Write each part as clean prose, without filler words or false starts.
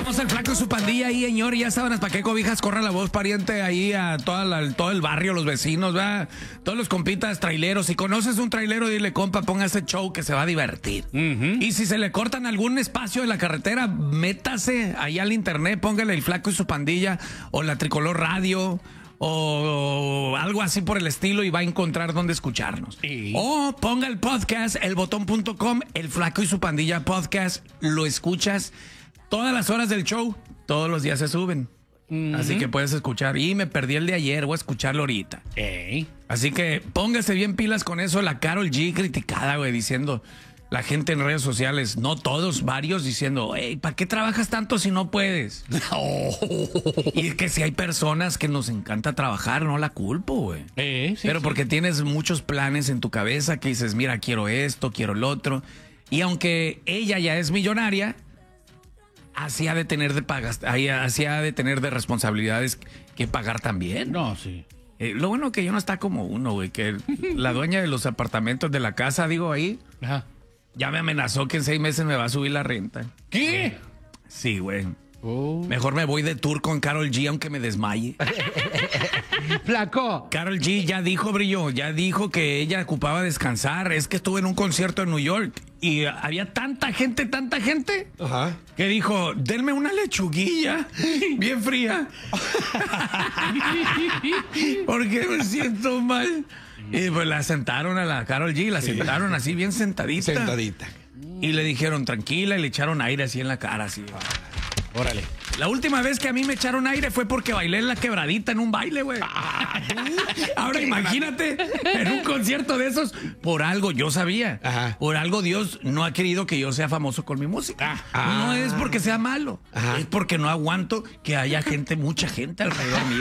Estamos el Flaco y su pandilla ahí, señor. Ya saben para qué cobijas, corre la voz, pariente, ahí a todo el barrio, los vecinos, ¿verdad? Todos los compitas traileros. Si conoces un trailero, dile, compa, ponga ese show que se va a divertir. Y si se le cortan algún espacio de la carretera, métase ahí al internet, póngale el Flaco y su pandilla o la Tricolor Radio o algo así por el estilo y va a encontrar dónde escucharnos. O ponga el podcast, elbotón.com, el Flaco y su pandilla podcast, lo escuchas todas las horas del show, todos los días se suben. Así que puedes escuchar. Y me perdí el de ayer, voy a escucharlo ahorita. Así que póngase bien pilas con eso. La Karol G criticada, güey, diciendo la gente en redes sociales, no todos, varios, diciendo, hey, ¿para qué trabajas tanto si no puedes? Y es que si hay personas que nos encanta trabajar, no la culpo, güey. Pero porque tienes muchos planes en tu cabeza que dices, mira, quiero esto, quiero lo otro. Y aunque ella ya es millonaria, así ha de tener de pagas, así ha de tener de responsabilidades que pagar también. No, sí. Lo bueno que yo no está como uno, güey, que la dueña de los apartamentos de la casa, digo ahí, ya me amenazó que en 6 meses me va a subir la renta. ¿Qué? Sí, güey. Mejor me voy de tour con Karol G aunque me desmaye. Flaco. Karol G ya dijo, Brillo, ya dijo que ella ocupaba descansar. Es que estuve en un concierto en New York y había tanta gente, que dijo, denme una lechuguilla bien fría. Porque me siento mal. Y pues la sentaron a la Karol G, la sentaron así bien sentadita. Y le dijeron, tranquila, y le echaron aire así en la cara, así. Órale. La última vez que a mí me echaron aire fue porque bailé en la quebradita en un baile, güey. Ahora imagínate, en un concierto de esos, por algo yo sabía. Por algo Dios no ha querido que yo sea famoso con mi música. No es porque sea malo, es porque no aguanto que haya gente, mucha gente alrededor mío.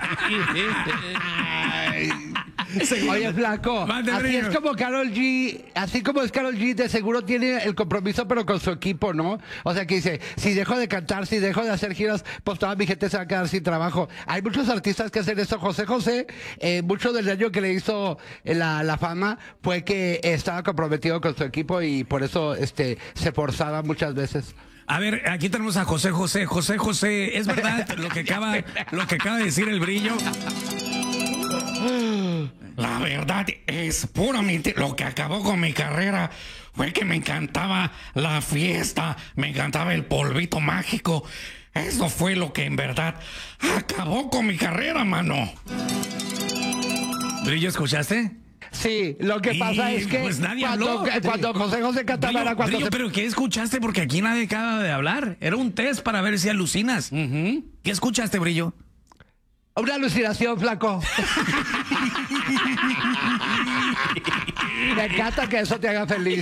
Oye, Flaco, así es como Karol G, así como es Karol G, de seguro tiene el compromiso, pero con su equipo, ¿no? O sea, que dice, si dejo de cantar, si dejo de hacer giras, pues toda mi gente se va a quedar sin trabajo. Hay muchos artistas que hacen eso. José, mucho del daño que le hizo la fama fue que estaba comprometido con su equipo y por eso se forzaba muchas veces. A ver, aquí tenemos a José, ¿es verdad lo que acaba de decir el Brillo? La verdad es puramente lo que acabó con mi carrera. Fue que me encantaba la fiesta, me encantaba el polvito mágico. Eso fue lo que en verdad acabó con mi carrera, mano. ¿Brillo, escuchaste? Sí, lo que pasa es que pues nadie cuando José cantaba era cuando Brillo, ¿pero qué escuchaste? Porque aquí nadie acaba de hablar. Era un test para ver si alucinas. ¿Qué escuchaste, Brillo? Una alucinación, Flaco. Me encanta que eso te haga feliz.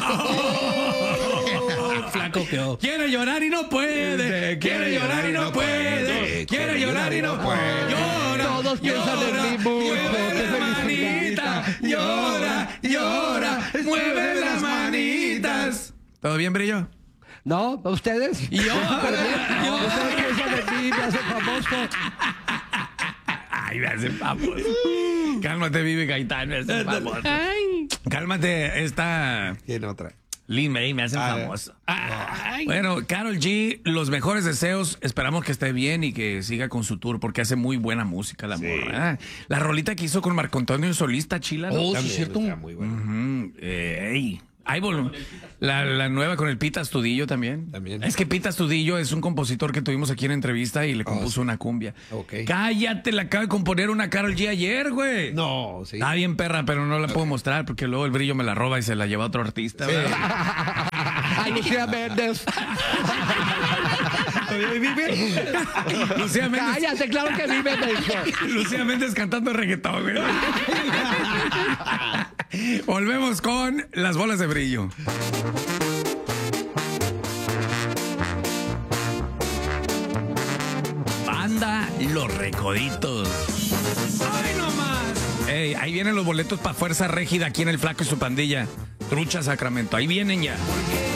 Flaco, ¿qué? Quiere llorar y no puede. Quiere llorar y no puede. Quiere llorar y no puede. Llora. Todos piensan en mí mucho. Mueve la manita. Llora. Mueve las manitas. ¿Todo bien, Brillo? ¿No? ¿Ustedes? Y yo. Ustedes piensan en mí, me hacen famoso. Ay, me hacen famoso. Cálmate, Vivi Gaitán, me hacen famoso. Cálmate, esta... ¿Quién otra? Lin May, me hacen famoso. Bueno, Karol G, los mejores deseos. Esperamos que esté bien y que siga con su tour porque hace muy buena música la morra. La rolita que hizo con Marco Antonio Solís está chila, ¿no? Sí, cierto. Muy bueno. La nueva con el Pita Astudillo también. Es que Pita Astudillo es un compositor que tuvimos aquí en entrevista y le compuso una cumbia. Cállate, le acaba de componer una Karol G ayer, güey. No, sí. Está bien perra, pero no la puedo mostrar porque luego el Brillo me la roba y se la lleva a otro artista. Ay, Lucía Méndez. Lucía Méndez. Cállate, claro que vive de eso. Lucía Méndez cantando reggaetón, güey. Volvemos con las bolas de Brillo. Banda Los Recoditos. ¡Ay, no más! Ey, ahí vienen los boletos para Fuerza Régida aquí en el Flaco y su pandilla. Trucha Sacramento, ahí vienen ya.